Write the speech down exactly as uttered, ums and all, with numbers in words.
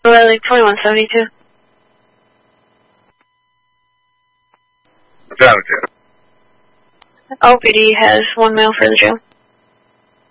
Riley, twenty-one seventy-two. Affirmative. O P D has one male for the jail.